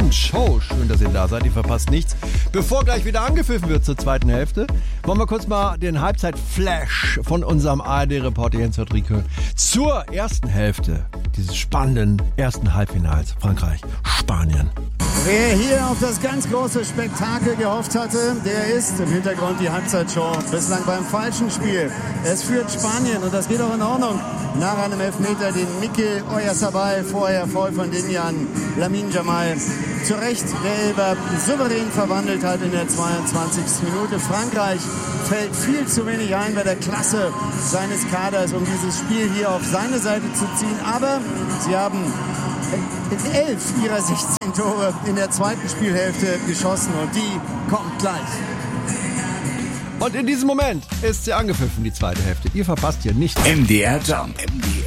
Show. Schön, dass ihr da seid. Ihr verpasst nichts. Bevor gleich wieder angepfiffen wird zur zweiten Hälfte, wollen wir kurz mal den Halbzeit-Flash von unserem ARD-Reporter Jens Höttring hören. Zur ersten Hälfte dieses spannenden ersten Halbfinals. Frankreich, Spanien. Wer hier auf das ganz große Spektakel gehofft hatte, der ist im Hintergrund die Halbzeitshow. Bislang beim falschen Spiel. Es führt Spanien und das geht auch in Ordnung. Nach einem Elfmeter, den Mikel Oyarzabal vorher voll von Dinian Lamine Yamal zu Recht der Elber souverän verwandelt hat in der 22. Minute. Frankreich fällt viel zu wenig ein bei der Klasse seines Kaders, um dieses Spiel hier auf seine Seite zu ziehen. Aber sie haben 11 ihrer 16 Tore in der zweiten Spielhälfte geschossen und die kommt gleich. Und in diesem Moment ist sie angepfiffen, die zweite Hälfte. Ihr verpasst hier nicht. MDR Jump.